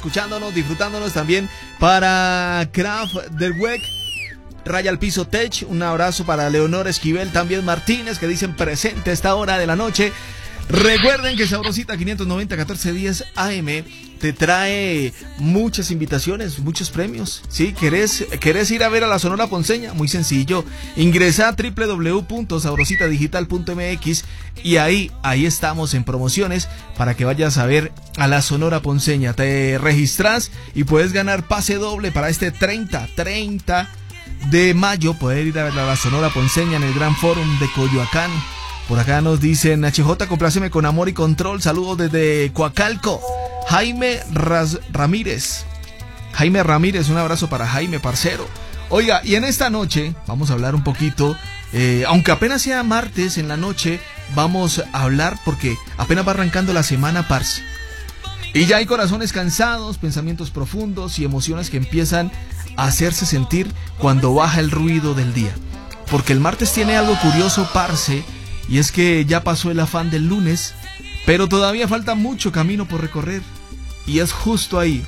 escuchándonos, disfrutándonos también para Craft del WEC, Raya al Piso Tech. Un abrazo para Leonor Esquivel, también Martínez, que dicen presente a esta hora de la noche. Recuerden que Sabrosita 590 1410 AM te trae muchas invitaciones, muchos premios. ¿Sí? ¿Querés ir a ver a la Sonora Ponceña? Muy sencillo. Ingresa a www.sabrositadigital.mx y ahí estamos en promociones para que vayas a ver a la Sonora Ponceña. Te registras y puedes ganar pase doble para este 30 de mayo. Poder ir a ver a la Sonora Ponceña en el Gran Fórum de Coyoacán. Por acá nos dicen, HJ, compláceme con amor y control. Saludos desde Coacalco. Jaime Ramírez, un abrazo para Jaime, parcero. Oiga, y en esta noche vamos a hablar un poquito, aunque apenas sea martes en la noche, vamos a hablar porque apenas va arrancando la semana, parce. Y ya hay corazones cansados, pensamientos profundos y emociones que empiezan a hacerse sentir cuando baja el ruido del día. Porque el martes tiene algo curioso, parce. Y es que ya pasó el afán del lunes, pero todavía falta mucho camino por recorrer. Y es justo ahí,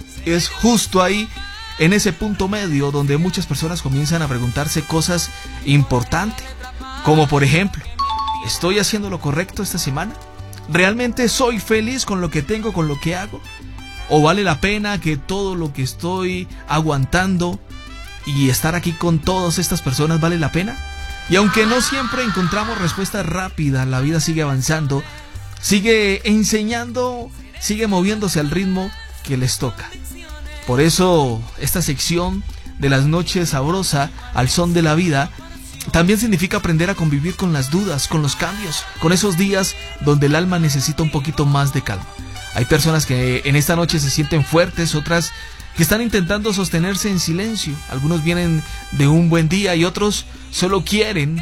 en ese punto medio donde muchas personas comienzan a preguntarse cosas importantes. Como por ejemplo, ¿estoy haciendo lo correcto esta semana? ¿Realmente soy feliz con lo que tengo, con lo que hago? ¿O vale la pena que todo lo que estoy aguantando y estar aquí con todas estas personas vale la pena? Y aunque no siempre encontramos respuestas rápidas, la vida sigue avanzando, sigue enseñando, sigue moviéndose al ritmo que les toca. Por eso esta sección de las noches sabrosa al son de la vida también significa aprender a convivir con las dudas, con los cambios, con esos días donde el alma necesita un poquito más de calma. Hay personas que en esta noche se sienten fuertes, otras que están intentando sostenerse en silencio. Algunos vienen de un buen día y otros solo quieren